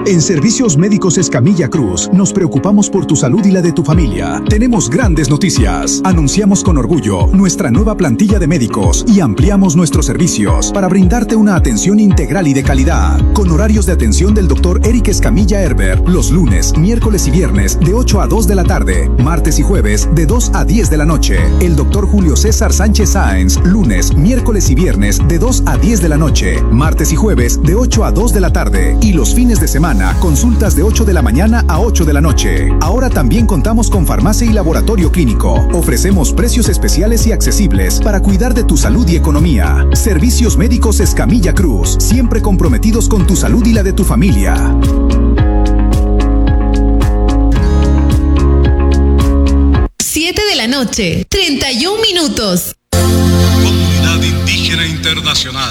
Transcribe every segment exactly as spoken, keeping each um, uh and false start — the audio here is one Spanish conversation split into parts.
En Servicios Médicos Escamilla Cruz, nos preocupamos por tu salud y la de tu familia. Tenemos grandes noticias. Anunciamos con orgullo nuestra nueva plantilla de médicos y ampliamos nuestros servicios para brindarte una atención integral y de calidad. Con horarios de atención del doctor Eric Escamilla Herber, los lunes, miércoles y viernes de ocho a dos de la tarde, martes y jueves de dos a diez de la noche. El doctor Julio César Sánchez Sáenz, lunes, miércoles y viernes de dos a diez de la noche, martes y jueves de ocho a dos de la tarde y los fines de semana consultas de ocho de la mañana a ocho de la noche. Ahora también contamos con farmacia y laboratorio clínico. Ofrecemos precios especiales y accesibles para cuidar de tu salud y economía. Servicios Médicos Escamilla Cruz, siempre comprometidos con tu salud y la de tu familia. siete de la noche, treinta y un minutos. Comunidad Indígena Internacional.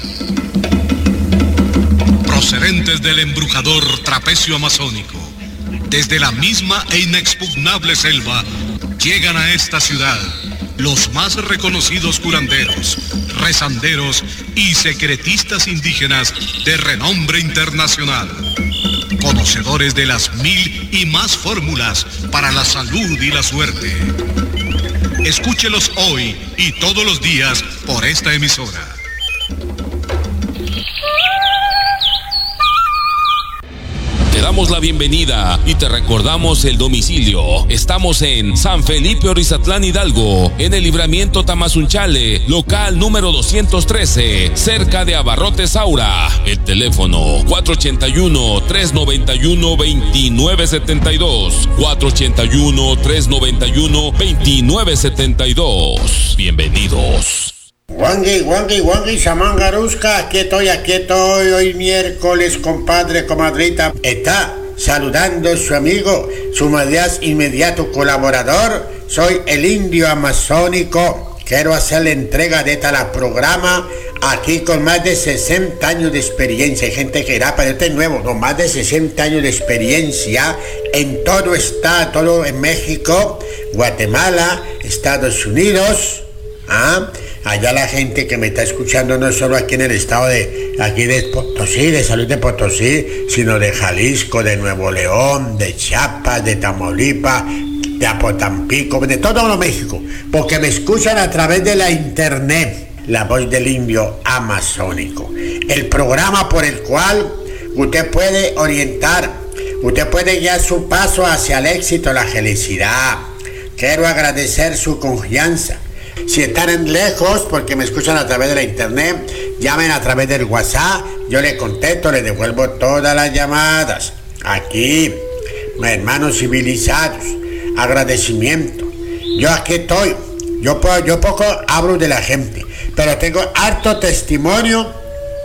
Procedentes del embrujador trapecio amazónico, desde la misma e inexpugnable selva, llegan a esta ciudad los más reconocidos curanderos, rezanderos y secretistas indígenas de renombre internacional, conocedores de las mil y más fórmulas para la salud y la suerte. Escúchelos hoy y todos los días por esta emisora. Te damos la bienvenida y te recordamos el domicilio. Estamos en San Felipe Orizatlán Hidalgo, en el libramiento Tamazunchale, local número doscientos trece, cerca de Abarrotes Aura. El teléfono cuatro ochenta y uno, tres noventa y uno, veintinueve setenta y dos, cuatro ochenta y uno, tres noventa y uno, veintinueve setenta y dos. Bienvenidos. Wangui, Wangui, Wangui, Samangaruska, aquí estoy, aquí estoy, hoy miércoles, compadre, comadrita. Está saludando su amigo, su más inmediato colaborador, soy el indio amazónico. Quiero hacer la entrega de tal programa aquí con más de sesenta años de experiencia. Hay gente que irá, pero este es nuevo, no, más de sesenta años de experiencia en todo está, todo en México, Guatemala, Estados Unidos, ¿ah? Allá la gente que me está escuchando no solo aquí en el estado de aquí de Potosí, de Salud de Potosí, sino de Jalisco, de Nuevo León, de Chiapas, de Tamaulipas, de Apotampico, de todo México, porque me escuchan a través de la internet, La Voz del Indio Amazónico, el programa por el cual usted puede orientar, usted puede guiar su paso hacia el éxito, la felicidad. Quiero agradecer su confianza. Si están lejos, porque me escuchan a través de la internet, llamen a través del WhatsApp, yo les contesto, les devuelvo todas las llamadas. Aquí, mis hermanos civilizados, agradecimiento. Yo aquí estoy, yo, puedo, yo poco hablo de la gente, pero tengo harto testimonio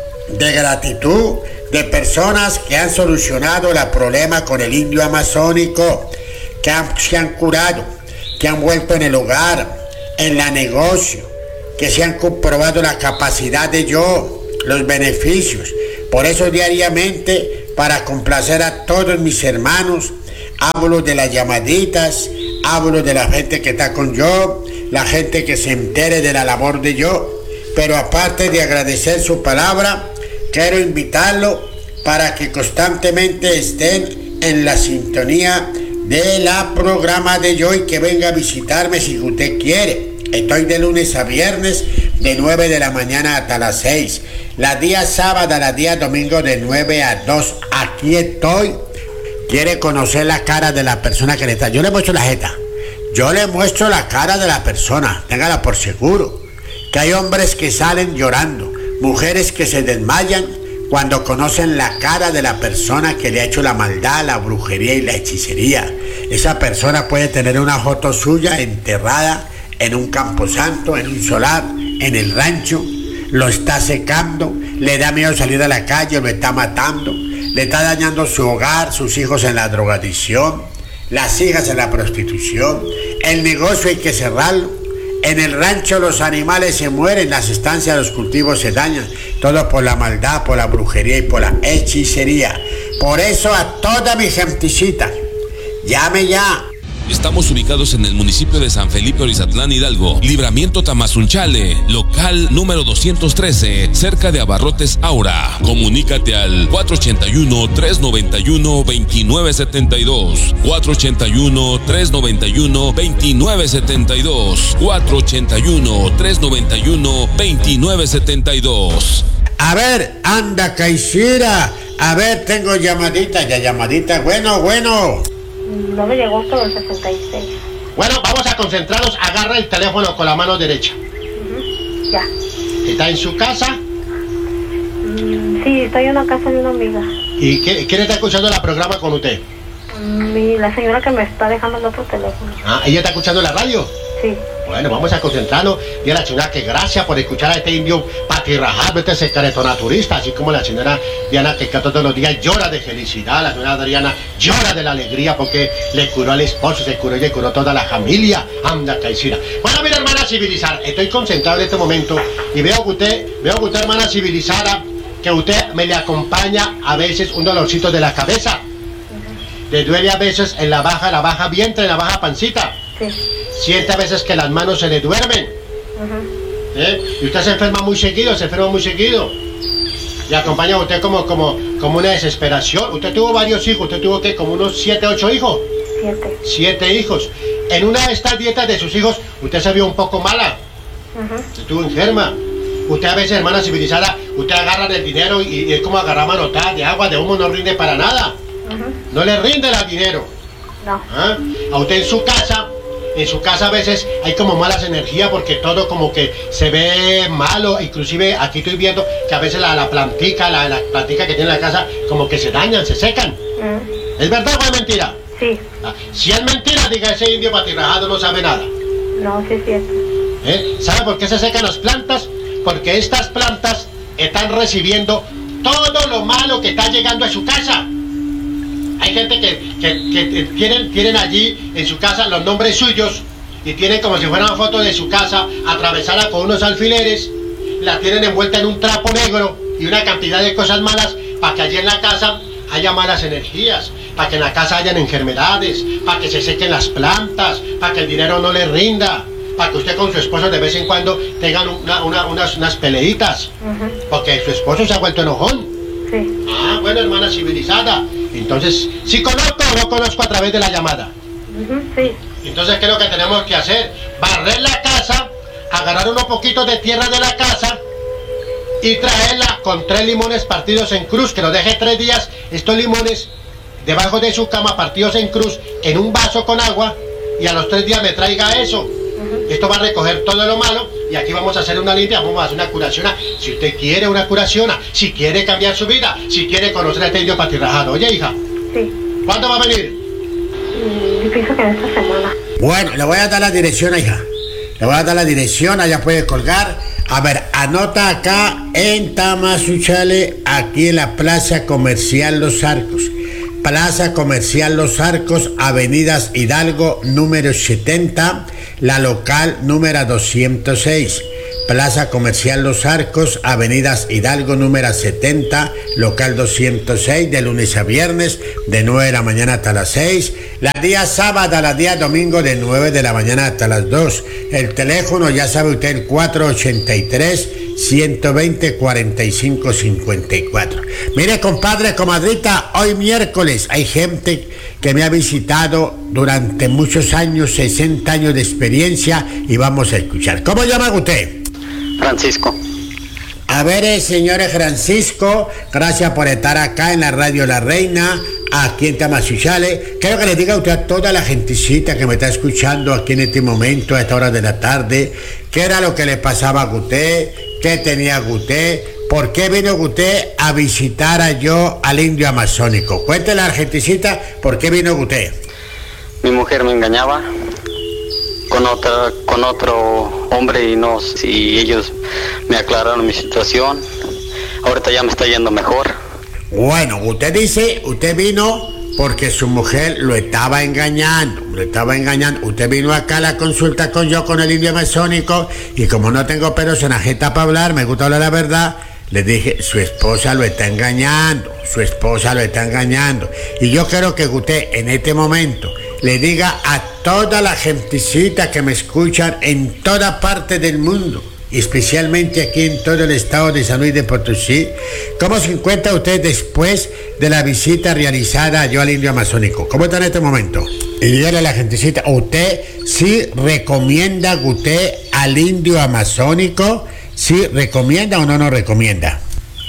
de gratitud de personas que han solucionado el problema con el indio amazónico, que han, se han curado, que han vuelto en el hogar, en la negocio, que se han comprobado la capacidad de yo, los beneficios. Por eso diariamente, para complacer a todos mis hermanos, hablo de las llamaditas, hablo de la gente que está con yo, la gente que se entere de la labor de yo. Pero aparte de agradecer su palabra, quiero invitarlo para que constantemente estén en la sintonía de la programa de yo y que venga a visitarme si usted quiere. Estoy de lunes a viernes de nueve de la mañana hasta las seis. Las días sábados, las días domingos de nueve a dos. Aquí estoy. Quiere conocer la cara de la persona que le está. Yo le muestro la jeta. Yo le muestro la cara de la persona. Téngala por seguro. Que hay hombres que salen llorando. Mujeres que se desmayan cuando conocen la cara de la persona que le ha hecho la maldad, la brujería y la hechicería. Esa persona puede tener una foto suya enterrada en un camposanto, en un solar, en el rancho, lo está secando, le da miedo salir a la calle, lo está matando, le está dañando su hogar, sus hijos en la drogadicción, las hijas en la prostitución, el negocio hay que cerrarlo, en el rancho los animales se mueren, las estancias, los cultivos se dañan, todo por la maldad, por la brujería y por la hechicería. Por eso a toda mi genticita, llame ya Estamos ubicados en el municipio de San Felipe Orizatlán Hidalgo, Libramiento Tamazunchale, local número doscientos trece, cerca de Abarrotes Aura. Comunícate al cuatro ochenta y uno, trescientos noventa y uno, veintinueve setenta y dos, cuatro ochenta y uno, trescientos noventa y uno, veintinueve setenta y dos, cuatro ochenta y uno, trescientos noventa y uno, veintinueve setenta y dos. A ver, anda, Caixira. A ver, tengo llamadita, ya llamadita. Bueno, bueno. No me llegó hasta el sesenta y seis. Bueno, vamos a concentrarnos. Agarra el teléfono con la mano derecha. Uh-huh. Ya. ¿Está en su casa? Mm, sí, estoy en la casa de una amiga. ¿Y qué, quién está escuchando el programa con usted? Mm, la señora que me está dejando el otro teléfono. Ah, ¿ella está escuchando la radio? Sí. Bueno, vamos a concentrarnos. Y a la señora que gracias por escuchar a este indio patirrajado, este secreto naturista, así como la señora Diana que todos los días llora de felicidad, la señora Adriana llora de la alegría porque le curó al esposo, se curó y le curó toda la familia. Anda, Caixira. Bueno, mira, hermana civilizada, estoy concentrado en este momento y veo que usted, veo que usted, hermana civilizada, que usted me le acompaña a veces un dolorcito de la cabeza. Uh-huh. Le duele a veces en la baja, la baja vientre, en la baja pancita. Sí. Siente a veces que las manos se le duermen. Uh-huh. ¿Eh? Y usted se enferma muy seguido, se enferma muy seguido. Y acompaña a usted como, como, como una desesperación. Usted tuvo varios hijos, usted tuvo que como unos siete, ocho hijos. Siete. Siete hijos. En una de estas dietas de sus hijos, usted se vio un poco mala. Uh-huh. Se estuvo enferma. Usted a veces, hermana civilizada, usted agarra el dinero y, y es como agarrar manotadas de agua, de humo, no rinde para nada. Uh-huh. No le rinde el dinero. No. ¿Ah? A usted en su casa, en su casa a veces hay como malas energías porque todo como que se ve malo, inclusive aquí estoy viendo que a veces la, la plantica, la, la plantica que tiene la casa como que se dañan, se secan. Uh-huh. ¿Es verdad o es mentira? Sí. Ah, si es mentira, diga ese indio patirrajado no sabe nada. No, sí es cierto. ¿Eh? ¿Sabe por qué se secan las plantas? Porque estas plantas están recibiendo todo lo malo que está llegando a su casa. Hay gente que, que, que tienen, tienen allí en su casa los nombres suyos y tienen como si fuera una foto de su casa atravesada con unos alfileres, la tienen envuelta en un trapo negro y una cantidad de cosas malas para que allí en la casa haya malas energías, para que en la casa hayan enfermedades, para que se sequen las plantas, para que el dinero no le rinda, para que usted con su esposo de vez en cuando tengan una, una, unas, unas peleitas, uh-huh. Porque su esposo se ha vuelto enojón. Sí. Ah, bueno, hermana civilizada. Entonces, ¿sí conozco o no conozco a través de la llamada? Uh-huh, sí. Entonces, ¿qué es lo que tenemos que hacer? Barrer la casa, agarrar unos poquitos de tierra de la casa y traerla con tres limones partidos en cruz, que nos deje tres días estos limones debajo de su cama partidos en cruz en un vaso con agua y a los tres días me traiga eso. Uh-huh. Esto va a recoger todo lo malo y aquí vamos a hacer una limpia, vamos a hacer una curación. Si usted quiere una curación, si quiere cambiar su vida, si quiere conocer a este indio patirrajado. Oye, hija. Sí. ¿Cuándo va a venir? Mm, yo pienso que en esta semana. Bueno, le voy a dar la dirección, hija. Le voy a dar la dirección, allá puede colgar. A ver, anota acá en Tamazunchale, aquí en la Plaza Comercial Los Arcos. Plaza Comercial Los Arcos, Avenidas Hidalgo, número setenta, la local número doscientos seis. Plaza Comercial Los Arcos, Avenidas Hidalgo, número setenta, local doscientos seis, de lunes a viernes, de nueve de la mañana hasta las seis. La día sábado a la día domingo, de nueve de la mañana hasta las dos. El teléfono, ya sabe usted, el cuatro ochenta y tres, ciento veinte, cuarenta y cinco cincuenta y cuatro. Mire, compadre, comadrita, hoy miércoles hay gente que me ha visitado durante muchos años, sesenta años de experiencia, y vamos a escuchar. ¿Cómo llama usted? Francisco. A ver, eh, señores Francisco, gracias por estar acá en la Radio La Reina, aquí en Tamazunchale. Quiero que le diga a usted a toda la gentecita que me está escuchando aquí en este momento, a esta hora de la tarde, qué era lo que le pasaba a usted, qué tenía usted, por qué vino usted a visitar a yo al indio amazónico. Cuéntele a la gentecita por qué vino usted. Mi mujer me engañaba con otra con otro hombre y no y ellos me aclararon mi situación. Ahorita ya me está yendo mejor. Bueno, usted dice, usted vino porque su mujer lo estaba engañando, lo estaba engañando. Usted vino acá a la consulta con yo, con el indio amazónico, y como no tengo pelos en la jeta para hablar, me gusta hablar la verdad, le dije, su esposa lo está engañando, su esposa lo está engañando. Y yo quiero que usted en este momento le diga a toda la gentecita que me escuchan en toda parte del mundo, especialmente aquí en todo el estado de San Luis de Potosí, ¿cómo se encuentra usted después de la visita realizada yo al indio amazónico? ¿Cómo está en este momento? Y dígale a la gentecita, ¿usted sí recomienda usted al indio amazónico? ¿Sí recomienda o no nos recomienda?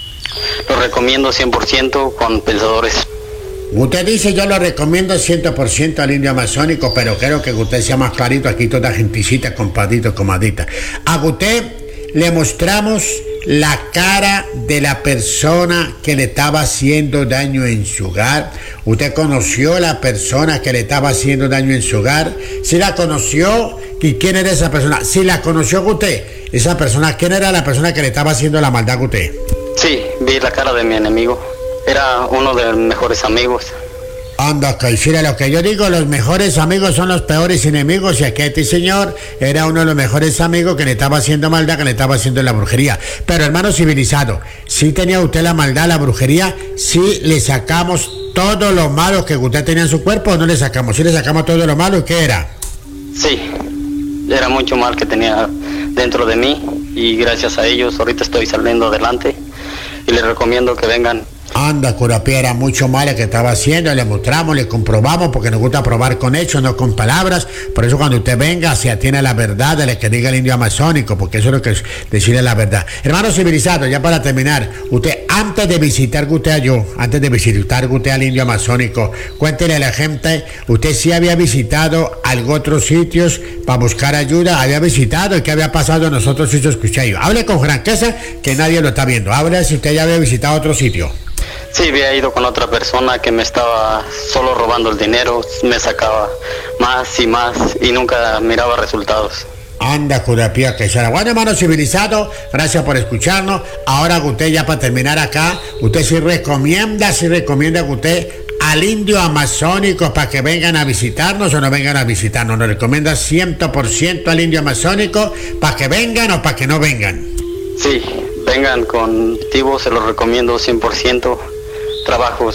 Lo recomiendo cien por ciento con pensadores. Usted dice, yo lo recomiendo cien por ciento al indio amazónico, pero quiero que usted sea más clarito, aquí toda genticita, compadrito, comadita. A usted le mostramos la cara de la persona que le estaba haciendo daño en su hogar. Usted conoció a la persona que le estaba haciendo daño en su hogar. Si la conoció, ¿y quién era esa persona? Si la conoció usted, esa persona, ¿quién era la persona que le estaba haciendo la maldad a usted? Sí, vi la cara de mi enemigo. Era uno de los mejores amigos. Anda, que hiciera lo que yo digo, los mejores amigos son los peores enemigos, y aquí este señor era uno de los mejores amigos que le estaba haciendo maldad, que le estaba haciendo la brujería. Pero hermano civilizado, ¿sí tenía usted la maldad, la brujería? ¿Sí le sacamos todo lo malo que usted tenía en su cuerpo o no le sacamos? ¿Sí le sacamos todo lo malo? ¿Qué era? Sí, era mucho mal que tenía dentro de mí, y gracias a ellos ahorita estoy saliendo adelante, y les recomiendo que vengan. Anda, Curapía, era mucho mal que estaba haciendo, le mostramos, le comprobamos, porque nos gusta probar con hechos, no con palabras. Por eso cuando usted venga, se atiene a la verdad de lo que diga el indio amazónico, porque eso es lo que es decirle la verdad. Hermano civilizado, ya para terminar, usted antes de visitar usted a yo, antes de visitar usted al indio amazónico, cuéntele a la gente, usted sí había visitado algo otros sitios para buscar ayuda, había visitado, y qué había pasado en los otros sitios que usted ha ido. Hable con franqueza, que nadie lo está viendo. Hable si usted ya había visitado otro sitio. Sí, había ido con otra persona que me estaba solo robando el dinero, me sacaba más y más y nunca miraba resultados. Anda, Curapía, que será. Bueno, hermano civilizado, gracias por escucharnos. Ahora usted, ya para terminar acá, usted sí recomienda, sí recomienda que usted al indio amazónico para que vengan a visitarnos o no vengan a visitarnos. ¿Nos recomienda cien por ciento al indio amazónico para que vengan o para que no vengan? Sí, vengan contigo, se los recomiendo cien por ciento. Trabajos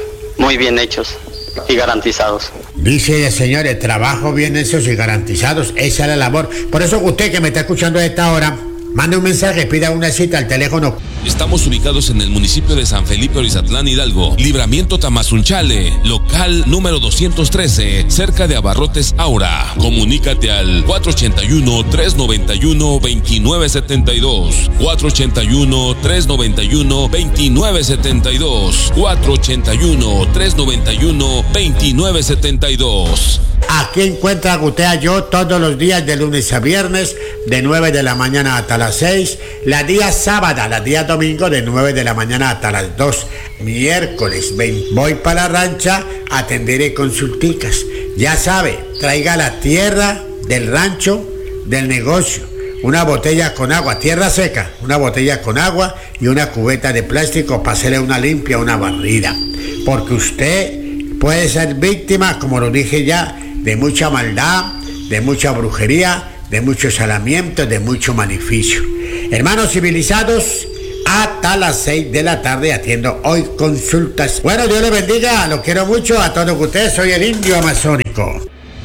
muy bien hechos y garantizados. Dice el señor, el trabajo bien hechos y garantizados, esa es la labor. Por eso usted que me está escuchando a esta hora, mande un mensaje, pida una cita al teléfono. Estamos ubicados en el municipio de San Felipe Orizatlán Hidalgo, Libramiento Tamazunchale, local número doscientos trece, cerca de Abarrotes Aura. Comunícate al cuatro ochenta y uno, tres noventa y uno, veintinueve setenta y dos, cuatro ochenta y uno, tres noventa y uno, veintinueve setenta y dos, cuatro ochenta y uno, tres noventa y uno, veintinueve setenta y dos. Aquí encuentra usted a yo todos los días de lunes a viernes, de nueve de la mañana hasta las seis, la día sábado, la día domingo de nueve de la mañana hasta las dos, miércoles veinte, voy para la rancha, atenderé consulticas. Ya sabe, traiga la tierra del rancho, del negocio, una botella con agua, tierra seca, una botella con agua y una cubeta de plástico para hacerle una limpia, una barrida, porque usted puede ser víctima, como lo dije ya, de mucha maldad, de mucha brujería, de mucho salamiento, de mucho maleficio. Hermanos civilizados, hasta las seis de la tarde atiendo hoy consultas. Bueno, Dios les bendiga, los quiero mucho a todos ustedes, soy el indio amazónico.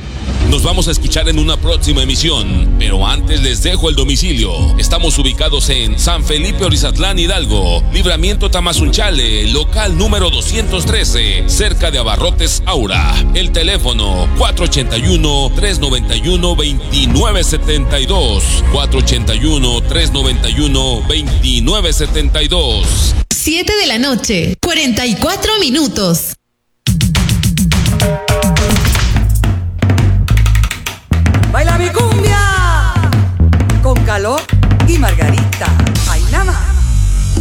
Nos vamos a escuchar en una próxima emisión, pero antes les dejo el domicilio. Estamos ubicados en San Felipe Orizatlán Hidalgo, Libramiento Tamazunchale, local número doscientos trece, cerca de Abarrotes Aura. El teléfono cuatro ochenta y uno, tres noventa y uno, veintinueve setenta y dos, cuatro ochenta y uno, tres noventa y uno, veintinueve setenta y dos. siete de la noche, cuarenta y cuatro minutos. Baila mi cumbia con Caló y Margarita. Ay, nada más.